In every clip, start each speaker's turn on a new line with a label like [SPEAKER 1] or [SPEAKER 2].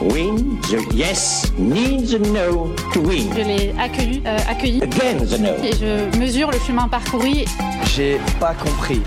[SPEAKER 1] Win the yes needs a no to win.
[SPEAKER 2] Je l'ai accueilli.
[SPEAKER 1] Again the no.
[SPEAKER 2] Et je mesure le chemin parcouru.
[SPEAKER 3] J'ai pas compris.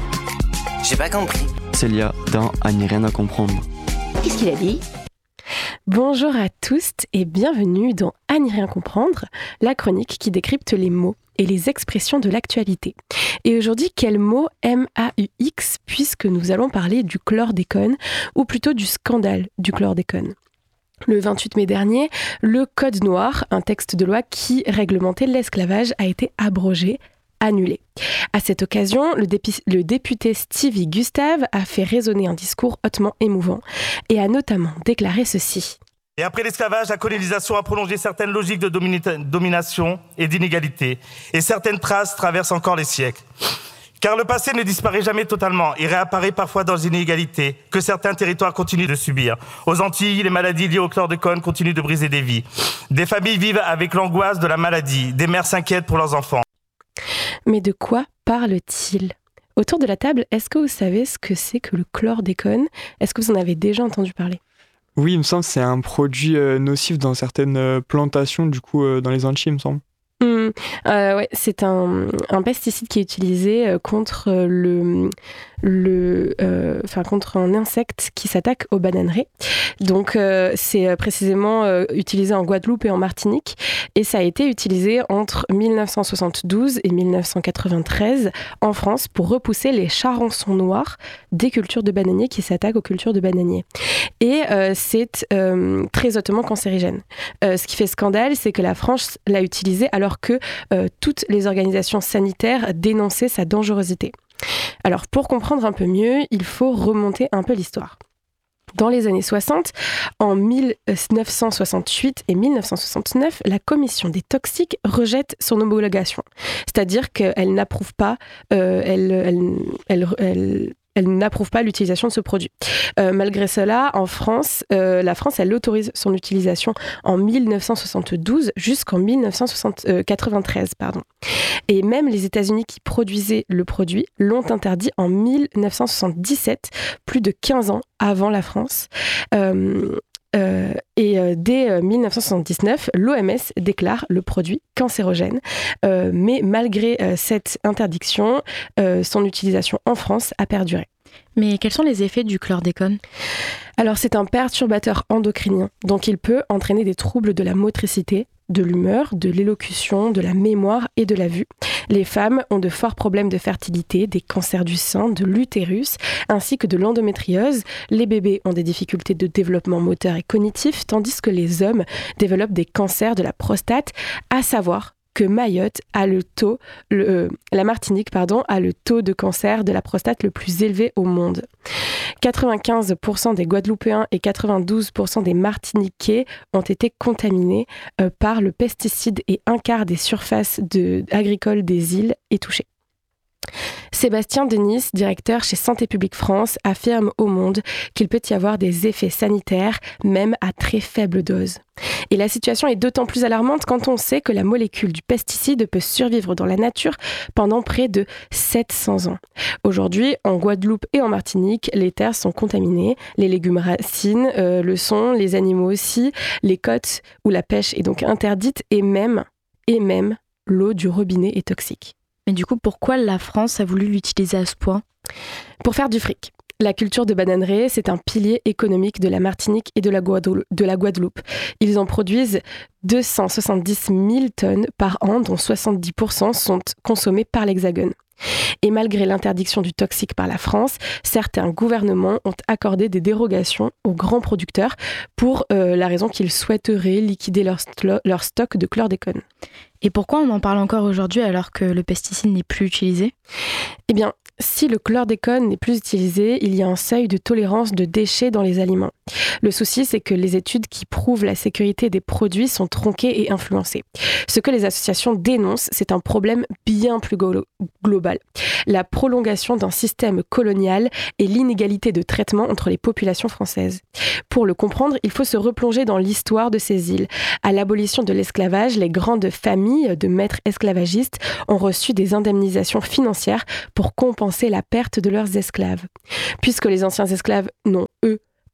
[SPEAKER 4] Célia dans À n'y rien à comprendre.
[SPEAKER 5] Qu'est-ce qu'il a dit ?
[SPEAKER 6] Bonjour à tous et bienvenue dans À n'y rien comprendre, la chronique qui décrypte les mots et les expressions de l'actualité. Et aujourd'hui, quel mot M-A-U-X, puisque nous allons parler du chlordécone, ou plutôt du scandale du chlordécone. Le 28 mai dernier, le Code noir, un texte de loi qui réglementait l'esclavage, a été abrogé, annulé. À cette occasion, le député Stevie Gustave a fait résonner un discours hautement émouvant et a notamment déclaré ceci.
[SPEAKER 7] Et après l'esclavage, la colonisation a prolongé certaines logiques de domination et d'inégalité. Et certaines traces traversent encore les siècles. Car le passé ne disparaît jamais totalement et réapparaît parfois dans les inégalités que certains territoires continuent de subir. Aux Antilles, les maladies liées au chlordécone continuent de briser des vies. Des familles vivent avec l'angoisse de la maladie. Des mères s'inquiètent pour leurs enfants.
[SPEAKER 6] Mais de quoi parle-t-il ? Autour de la table, est-ce que vous savez ce que c'est que le chlordécone ? Est-ce que vous en avez déjà entendu parler ?
[SPEAKER 8] Oui, il me semble que c'est un produit nocif dans certaines plantations, du coup, dans les Antilles, il me semble.
[SPEAKER 6] Ouais, c'est un pesticide qui est utilisé contre contre un insecte qui s'attaque aux bananeraies. Donc c'est précisément utilisé en Guadeloupe et en Martinique, et ça a été utilisé entre 1972 et 1993 en France pour repousser les charançons noirs des cultures de bananiers qui s'attaquent aux cultures de bananiers. Et c'est très hautement cancérigène. Ce qui fait scandale, c'est que la France l'a utilisé alors que toutes les organisations sanitaires dénonçaient sa dangerosité. Alors, pour comprendre un peu mieux, il faut remonter un peu l'histoire. Dans les années 60, en 1968 et 1969, la commission des toxiques rejette son homologation. C'est-à-dire qu'elle n'approuve pas, elle n'approuve pas l'utilisation de ce produit. Malgré cela, en France, la France, elle autorise son utilisation en 1972 jusqu'en 1993. Et même les États-Unis qui produisaient le produit l'ont interdit en 1977, plus de 15 ans avant la France. Dès 1979, l'OMS déclare le produit cancérogène. Mais malgré cette interdiction, son utilisation en France a perduré.
[SPEAKER 5] Mais quels sont les effets du chlordécone ?
[SPEAKER 6] Alors, c'est un perturbateur endocrinien, donc il peut entraîner des troubles de la motricité, de l'humeur, de l'élocution, de la mémoire et de la vue. Les femmes ont de forts problèmes de fertilité, des cancers du sein, de l'utérus, ainsi que de l'endométriose. Les bébés ont des difficultés de développement moteur et cognitif, tandis que les hommes développent des cancers de la prostate, à savoir que Mayotte a la Martinique a le taux de cancer de la prostate le plus élevé au monde. 95% des Guadeloupéens et 92% des Martiniquais ont été contaminés par le pesticide et un quart des surfaces agricoles des îles est touché. Sébastien Denis, directeur chez Santé publique France, affirme au Monde qu'il peut y avoir des effets sanitaires, même à très faible dose. Et la situation est d'autant plus alarmante quand on sait que la molécule du pesticide peut survivre dans la nature pendant près de 700 ans. Aujourd'hui, en Guadeloupe et en Martinique, les terres sont contaminées, les légumes racines le sont, les animaux aussi, les côtes où la pêche est donc interdite et même l'eau du robinet est toxique.
[SPEAKER 5] Mais du coup, pourquoi la France a voulu l'utiliser à ce point ?
[SPEAKER 6] Pour faire du fric. La culture de bananeraies, c'est un pilier économique de la Martinique et de la Guadeloupe. Ils en produisent 270 000 tonnes par an, dont 70% sont consommés par l'Hexagone. Et malgré l'interdiction du toxique par la France, certains gouvernements ont accordé des dérogations aux grands producteurs pour la raison qu'ils souhaiteraient liquider leur stock de chlordécone.
[SPEAKER 5] Et pourquoi on en parle encore aujourd'hui alors que le pesticide n'est plus utilisé ?
[SPEAKER 6] Eh bien, si le chlordécone n'est plus utilisé, il y a un seuil de tolérance de déchets dans les aliments. Le souci, c'est que les études qui prouvent la sécurité des produits sont tronquées et influencées. Ce que les associations dénoncent, c'est un problème bien plus global. La prolongation d'un système colonial et l'inégalité de traitement entre les populations françaises. Pour le comprendre, il faut se replonger dans l'histoire de ces îles. À l'abolition de l'esclavage, les grandes familles de maîtres esclavagistes ont reçu des indemnisations financières pour compenser la perte de leurs esclaves. Puisque les anciens esclaves n'ont, eux,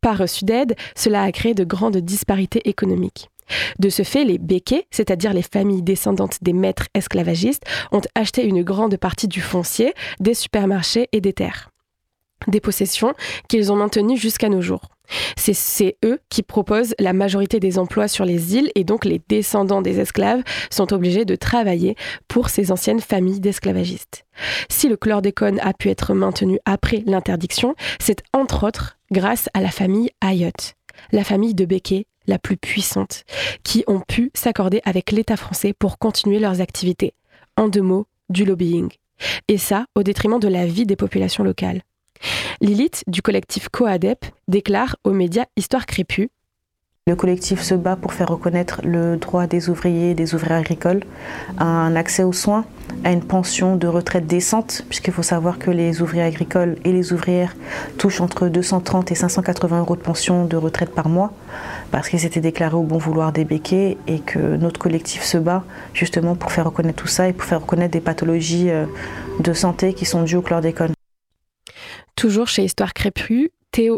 [SPEAKER 6] pas reçu d'aide, cela a créé de grandes disparités économiques. De ce fait, les békés, c'est-à-dire les familles descendantes des maîtres esclavagistes, ont acheté une grande partie du foncier, des supermarchés et des terres. Des possessions qu'ils ont maintenues jusqu'à nos jours. C'est eux qui proposent la majorité des emplois sur les îles et donc les descendants des esclaves sont obligés de travailler pour ces anciennes familles d'esclavagistes. Si le chlordécone a pu être maintenu après l'interdiction, c'est entre autres grâce à la famille Ayotte, la famille de békés la plus puissante, qui ont pu s'accorder avec l'État français pour continuer leurs activités. En 2 mots, du lobbying. Et ça, au détriment de la vie des populations locales. Lilith, du collectif Coadep, déclare aux médias Histoire Crépue.
[SPEAKER 9] Le collectif se bat pour faire reconnaître le droit des ouvriers et des ouvrières agricoles à un accès aux soins, à une pension de retraite décente, puisqu'il faut savoir que les ouvriers agricoles et les ouvrières touchent entre 230 et 580 euros de pension de retraite par mois, parce qu'ils étaient déclarés au bon vouloir des békés et que notre collectif se bat justement pour faire reconnaître tout ça et pour faire reconnaître des pathologies de santé qui sont dues au chlordécone.
[SPEAKER 6] Toujours chez Histoire Crépue, Théo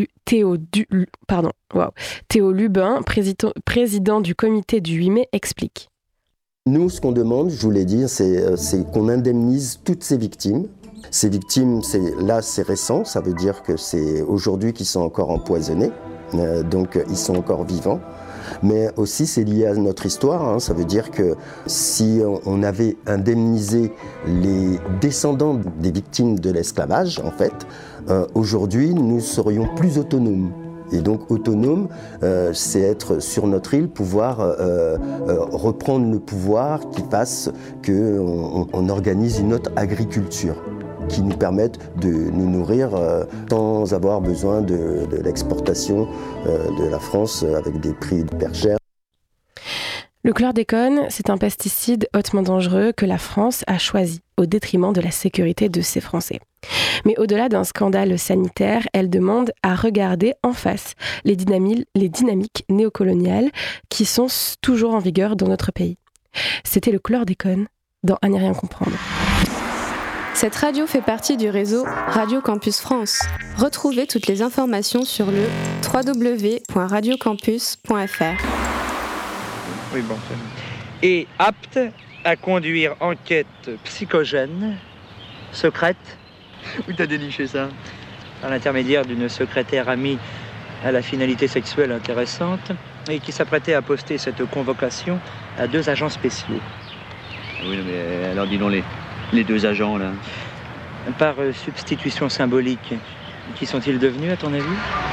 [SPEAKER 6] Lubin, président du comité du 8 mai, explique.
[SPEAKER 10] Nous, ce qu'on demande, je vous l'ai dit, c'est qu'on indemnise toutes ces victimes. Ces victimes, c'est récent, ça veut dire que c'est aujourd'hui qu'ils sont encore empoisonnés, donc ils sont encore vivants. Mais aussi c'est lié à notre histoire, ça veut dire que si on avait indemnisé les descendants des victimes de l'esclavage, en fait, aujourd'hui nous serions plus autonomes. Et donc autonome, c'est être sur notre île, pouvoir reprendre le pouvoir qui fasse qu'on organise une autre agriculture qui nous permette de nous nourrir sans avoir besoin de l'exportation de la France avec des prix hyper chers.
[SPEAKER 6] Le chlordécone, c'est un pesticide hautement dangereux que la France a choisi au détriment de la sécurité de ses Français. Mais au-delà d'un scandale sanitaire, elle demande à regarder en face les dynamiques néocoloniales qui sont toujours en vigueur dans notre pays. C'était le chlordécone dans À n'y rien comprendre.
[SPEAKER 11] Cette radio fait partie du réseau Radio Campus France. Retrouvez toutes les informations sur le www.radiocampus.fr.
[SPEAKER 12] Oui, bon. Et apte à conduire enquête psychogène, secrète.
[SPEAKER 3] Où t'as déniché ça?
[SPEAKER 12] Par l'intermédiaire d'une secrétaire amie à la finalité sexuelle intéressante et qui s'apprêtait à poster cette convocation à 2 agents spéciaux.
[SPEAKER 3] Oui, mais alors dis donc les 2 agents là.
[SPEAKER 12] Par substitution symbolique, qui sont-ils devenus à ton avis?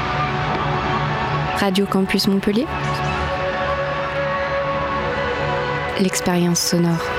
[SPEAKER 11] Radio Campus Montpellier. L'expérience sonore.